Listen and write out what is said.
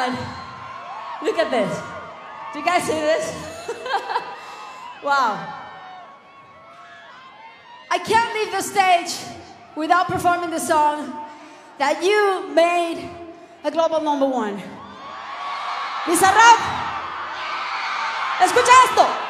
God. Look at this. Do you guys see this? Wow. I can't leave the stage without performing the song that you made a global #1. Bizarrap, escucha esto.